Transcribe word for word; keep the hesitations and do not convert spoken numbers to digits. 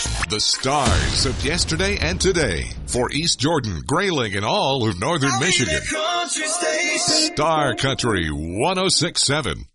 The stars of yesterday and today for East Jordan, Grayling, and all of northern Michigan. Star Country one oh six point seven.